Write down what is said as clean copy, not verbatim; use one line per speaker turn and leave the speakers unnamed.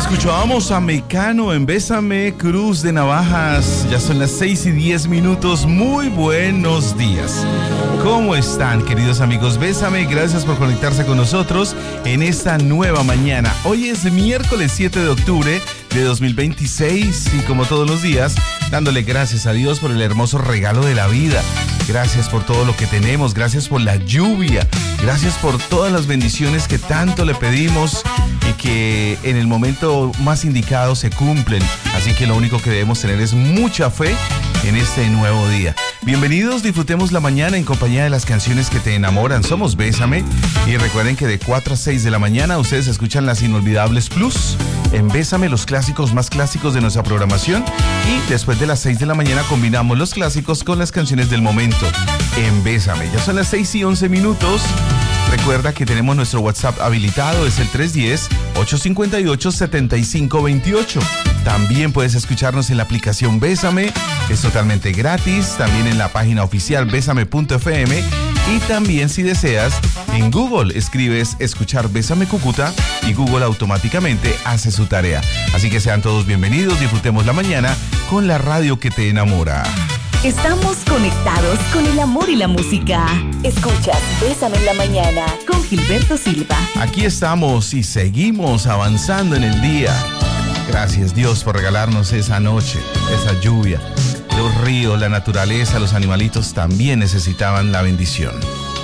Escuchábamos a Mecano en Bésame, Cruz de Navajas. Ya son las 6:10. Muy buenos días. ¿Cómo están, queridos amigos? Bésame, gracias por conectarse con nosotros en esta nueva mañana. Hoy es miércoles 7 de octubre de 2026 y como todos los días, dándole gracias a Dios por el hermoso regalo de la vida. Gracias por todo lo que tenemos, gracias por la lluvia, gracias por todas las bendiciones que tanto le pedimos y que en el momento más indicado se cumplen. Así que lo único que debemos tener es mucha fe en este nuevo día. Bienvenidos, disfrutemos la mañana en compañía de las canciones que te enamoran. Somos Bésame y recuerden que de 4 a 6 de la mañana ustedes escuchan las Inolvidables Plus. En Bésame, los clásicos más clásicos de nuestra programación, y después de las 6 de la mañana combinamos los clásicos con las canciones del momento en Bésame. Ya son las 6:11. Recuerda que tenemos nuestro WhatsApp habilitado, es el 310-858-7528. También puedes escucharnos en la aplicación Bésame, es totalmente gratis, también en la página oficial besame.fm, y también, si deseas, en Google escribes escuchar Bésame Cúcuta y Google automáticamente hace su tarea. Así que sean todos bienvenidos, disfrutemos la mañana con la radio que te enamora.
Estamos conectados con el amor y la música. Escuchas Bésame en la mañana con Gilberto Silva.
Aquí estamos y seguimos avanzando en el día. Gracias, Dios, por regalarnos esa noche, esa lluvia. Los ríos, la naturaleza, los animalitos también necesitaban la bendición.